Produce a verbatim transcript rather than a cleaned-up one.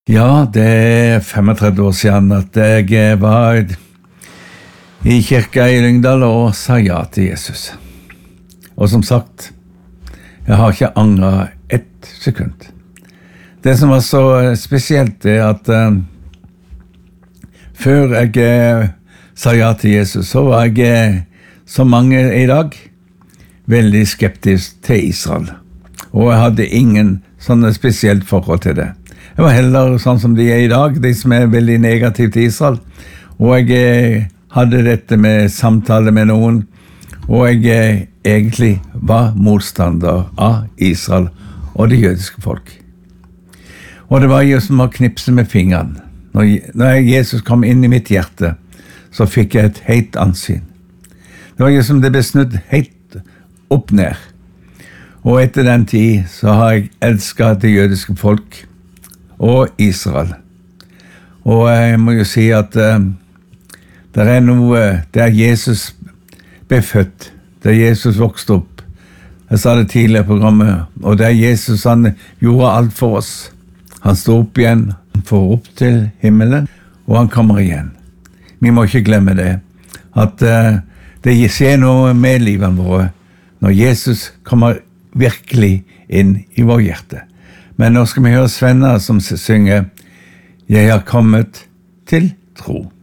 Ja, det er femogtredve år siden at jeg var i kirka i Lyngdal og sa ja til Jesus. Og som sagt, jeg har ikke angret ett sekund. Det som var så spesielt er at uh, før jeg uh, sa ja til Jesus, så var jeg, uh, som mange i dag, veldig skeptisk til Israel. Og jeg hadde ingen sånne spesielt forhold til det. Jeg var heller sånn som de er i dag, de som er veldig negative til Israel. Og jeg hadde dette med samtale med noen, og jeg egentlig var motstander av Israel og det jødiske folk. Og det var jo som å knipse med fingeren. Når, når Jesus kom inn i mitt hjerte, så fikk jeg et heit ansyn. Det var jo som det ble snudd helt opp ned. Og etter den tid så har jeg elsket det jødiske folk og Israel. Og jeg må jo si at uh, det er noe der Jesus ble født, der Jesus vokste opp. Jeg sa det tidligere i programmet, og der Jesus han gjorde alt for oss. Han står opp igjen, han får opp til himmelen, og han kommer igjen. Vi må ikke glemme det, at uh, det skjer noe med livet våre når Jesus kommer virkelig inn i vår hjerte. Men nå skal vi høre Svenner som synger «Jeg har kommet til tro».